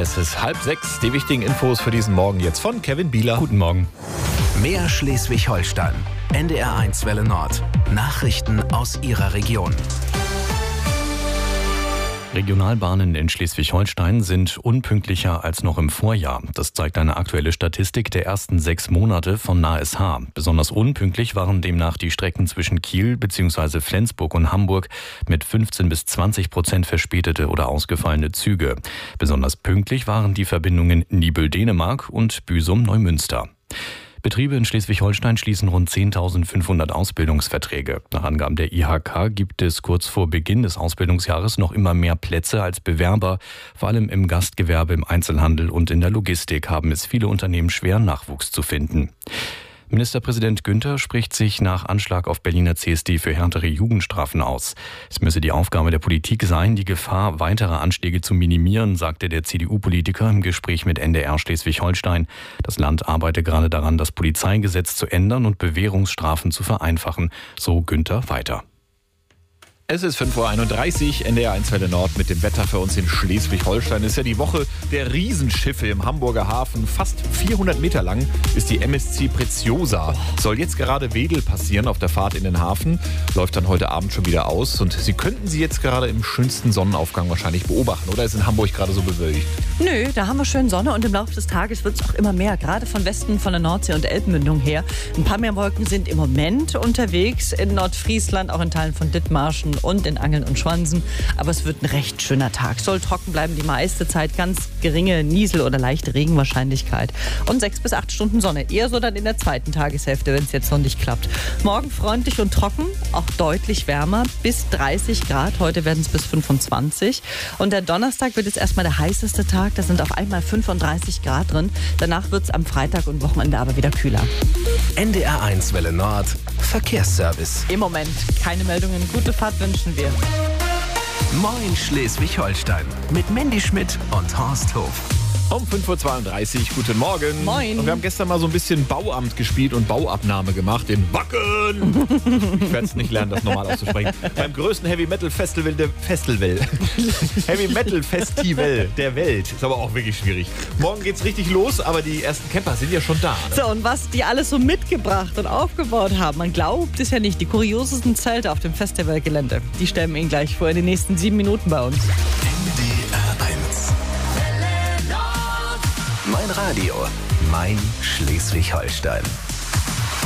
Es ist 5:30. Die wichtigen Infos für diesen Morgen jetzt von Kevin Bieler. Guten Morgen. Mehr Schleswig-Holstein. NDR1 Welle Nord. Nachrichten aus Ihrer Region. Regionalbahnen in Schleswig-Holstein sind unpünktlicher als noch im Vorjahr. Das zeigt eine aktuelle Statistik der ersten 6 Monate von NASH. Besonders unpünktlich waren demnach die Strecken zwischen Kiel bzw. Flensburg und Hamburg mit 15-20% verspätete oder ausgefallene Züge. Besonders pünktlich waren die Verbindungen Nibel-Dänemark und Büsum-Neumünster. Betriebe in Schleswig-Holstein schließen rund 10.500 Ausbildungsverträge. Nach Angaben der IHK gibt es kurz vor Beginn des Ausbildungsjahres noch immer mehr Plätze als Bewerber. Vor allem im Gastgewerbe, im Einzelhandel und in der Logistik haben es viele Unternehmen schwer, Nachwuchs zu finden. Ministerpräsident Günther spricht sich nach Anschlag auf Berliner CSD für härtere Jugendstrafen aus. Es müsse die Aufgabe der Politik sein, die Gefahr weiterer Anschläge zu minimieren, sagte der CDU-Politiker im Gespräch mit NDR Schleswig-Holstein. Das Land arbeite gerade daran, das Polizeigesetz zu ändern und Bewährungsstrafen zu vereinfachen, so Günther weiter. Es ist 5:31 Uhr, NDR1 Welle Nord mit dem Wetter für uns in Schleswig-Holstein. Es ist ja die Woche der Riesenschiffe im Hamburger Hafen. Fast 400 Meter lang ist die MSC Preziosa. Soll jetzt gerade Wedel passieren auf der Fahrt in den Hafen. Läuft dann heute Abend schon wieder aus. Und Sie könnten sie jetzt gerade im schönsten Sonnenaufgang wahrscheinlich beobachten. Oder ist in Hamburg gerade so bewölkt? Nö, da haben wir schön Sonne und im Laufe des Tages wird es auch immer mehr. Gerade von Westen, von der Nordsee und Elbmündung her. Ein paar mehr Wolken sind im Moment unterwegs in Nordfriesland, auch in Teilen von Dithmarschen und in Angeln und Schwansen. Aber es wird ein recht schöner Tag. Soll trocken bleiben die meiste Zeit. Ganz geringe Niesel- oder leichte Regenwahrscheinlichkeit. Und 6 bis 8 Stunden Sonne. Eher so dann in der zweiten Tageshälfte, wenn es jetzt noch nicht klappt. Morgen freundlich und trocken, auch deutlich wärmer. Bis 30 Grad. Heute werden es bis 25. Und der Donnerstag wird jetzt erstmal der heißeste Tag. Da sind auf einmal 35 Grad drin. Danach wird es am Freitag und Wochenende aber wieder kühler. NDR1 Welle Nord. Verkehrsservice. Im Moment keine Meldungen. Gute Fahrt wünschen wir. Moin Schleswig-Holstein. Mit Mandy Schmidt und Horst Hof. Um 5:32 Uhr, guten Morgen. Moin. Und wir haben gestern mal so ein bisschen Bauamt gespielt und Bauabnahme gemacht in Wacken. Ich werde es nicht lernen, das normal auszusprechen. Beim größten Heavy Metal Festival Heavy Metal Festival der Welt. Ist aber auch wirklich schwierig. Morgen geht's richtig los, aber die ersten Camper sind ja schon da. Ne? So, und was die alles so mitgebracht und aufgebaut haben, man glaubt es ja nicht. Die kuriosesten Zelte auf dem Festivalgelände, die stellen wir Ihnen gleich vor in den nächsten 7 Minuten bei uns. NDR1. Mein Radio, mein Schleswig-Holstein.